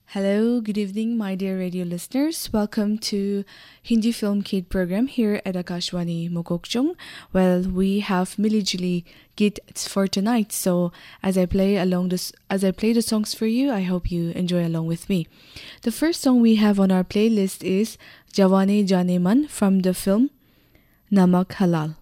Hello, good evening, my dear radio listeners. Welcome to Hindi Film Kid program here at Akashwani Mokokchung. Well, we have Mili Jili Git for tonight. So as I play the songs for you, I hope you enjoy along with me. The first song we have on our playlist is Jawane Jane Man from the film Namak Halal.